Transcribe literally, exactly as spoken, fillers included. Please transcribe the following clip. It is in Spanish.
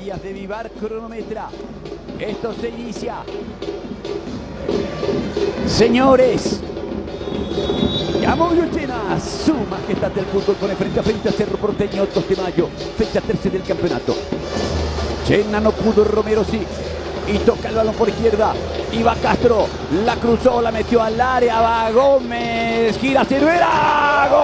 Díaz de Vivar cronometra. Esto se inicia. Señores, ya movió llena su majestad del fútbol con el frente a frente a Cerro Porteño, dos de mayo, fecha tercera del campeonato. Llena no pudo, Romero sí, y toca el balón por izquierda. Iba Castro, la cruzó, la metió al área, va Gómez, gira Cervera, ¡gol!